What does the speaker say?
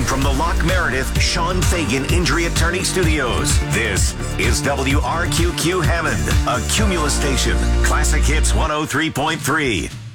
from the Lock Meredith Sean Fagan Injury Attorney Studios, this is WRQQ Hammond, a Cumulus station, Classic Hits 103.3.